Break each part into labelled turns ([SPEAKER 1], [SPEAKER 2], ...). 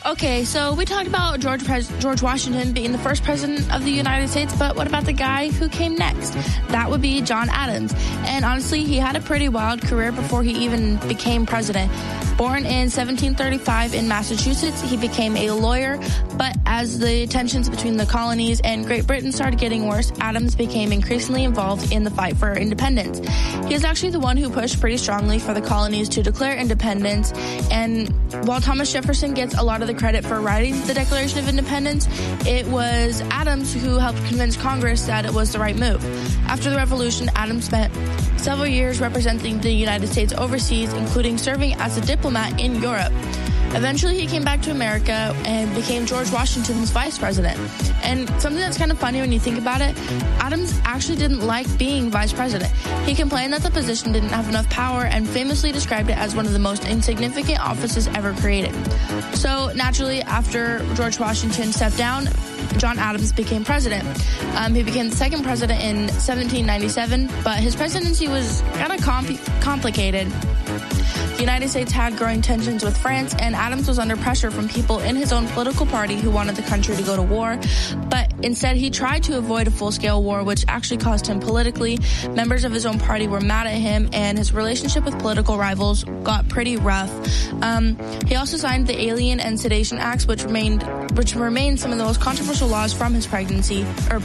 [SPEAKER 1] Okay, so we talked about George Washington being the first president of the United States, but what about the guy who came next? That would be John Adams. And honestly, he had a pretty wild career before he even became president. Born in 1735 in Massachusetts, he became a lawyer, but as the tensions between the colonies and Great Britain started getting worse, Adams became increasingly involved in the fight for independence. He is actually the one who pushed pretty strongly for the colonies to declare independence, and while Thomas Jefferson gets a lot of the credit for writing the Declaration of Independence, it was Adams who helped convince Congress that it was the right move. After the Revolution, Adams spent several years representing the United States overseas, including serving as a diplomat in Europe. Eventually, he came back to America and became George Washington's vice president. And something that's kind of funny when you think about it, Adams actually didn't like being vice president. He complained that the position didn't have enough power and famously described it as one of the most insignificant offices ever created. So naturally, after George Washington stepped down, John Adams became president. He became the second president in 1797, but his presidency was kind of complicated. The United States had growing tensions with France, and Adams was under pressure from people in his own political party who wanted the country to go to war. But instead, he tried to avoid a full-scale war, which actually cost him politically. Members of his own party were mad at him, and his relationship with political rivals got pretty rough. He also signed the Alien and Sedition Acts, which remained some of the most controversial laws from his presidency,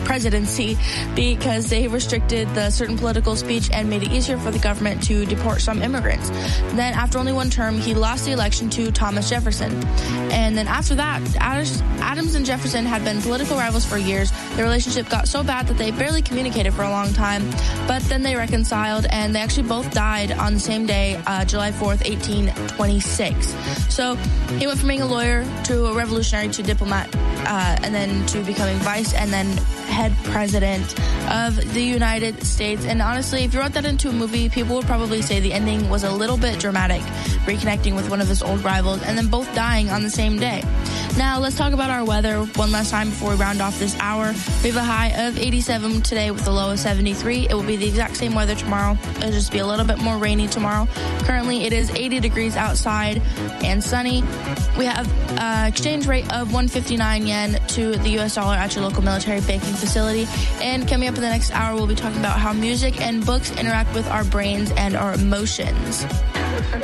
[SPEAKER 1] because they restricted the certain political speech and made it easier for the government to deport some immigrants. Then, after only one term, he lost the election to Thomas Jefferson. And then after that, Adams and Jefferson had been political rivals for years. Their relationship got so bad that they barely communicated for a long time. But then they reconciled, and they actually both died on the same day, July 4th, 1826. So he went from being a lawyer to a revolutionary to diplomat, and then to becoming vice and then head president of the United States. And honestly, if you wrote that into a movie, people would probably say the ending was a little bit dramatic, reconnecting with one of his old rivals and then both dying on the same day. Now, let's talk about our weather one last time before we round off this hour. We have a high of 87 today with a low of 73. It will be the exact same weather tomorrow. It'll just be a little bit more rainy tomorrow. Currently, it is 80 degrees outside and sunny. We have an exchange rate of 159 yen to the U.S. dollar at your local military banking facility. And coming up in the next hour, we'll be talking about how music and books interact with our brains and our emotions.